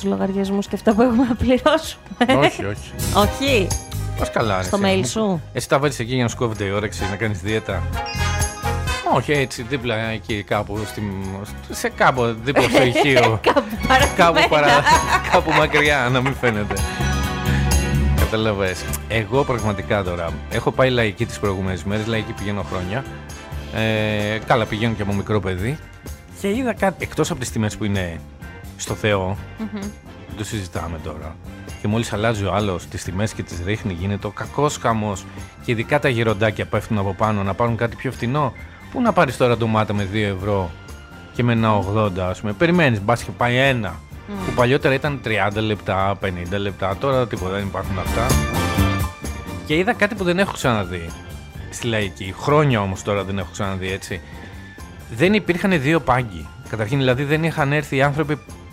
τους λογαριασμούς και αυτά που έχουμε να πληρώσουμε? Όχι, όχι. Όχι. Πώς καλά, Στο mail σου. Εσύ τα βάζεις εκεί για να σου κόβεται η όρεξη, να κάνεις δίαιτα? Όχι, έτσι δίπλα εκεί κάπου σε κάπου δίπλα στο ηχείο. Κάπου μακριά, να μην φαίνεται. Καταλαβες. Εγώ πραγματικά τώρα έχω πάει λαϊκή τις προηγούμενες μέρες. Λαϊκή πηγαίνω χρόνια. Καλά, πηγαίνω και από μικρό παιδί. Και είδα κάτι εκτός από τις τιμές που είναι στο Θεό. Δεν το συζητάμε τώρα. Και μόλις αλλάζει ο άλλος τις τιμές και τις ρίχνει, γίνεται ο κακός χαμός. Και ειδικά τα γεροντάκια πέφτουν από πάνω να πάρουν κάτι πιο φθηνό. Πού να πάρεις τώρα ντομάτα με 2 ευρώ και με ένα 80, ας πούμε? Περιμένεις, μπας και πάει ένα. Που παλιότερα ήταν 30 λεπτά, 50 λεπτά. Τώρα τίποτα, δεν υπάρχουν αυτά. Και είδα κάτι που δεν έχω ξαναδεί στη λαϊκή. Χρόνια όμως τώρα δεν έχω ξαναδεί, έτσι. Δεν υπήρχαν 2 πάγκοι. Καταρχήν, δηλαδή δεν είχαν έρθει οι άνθρωποι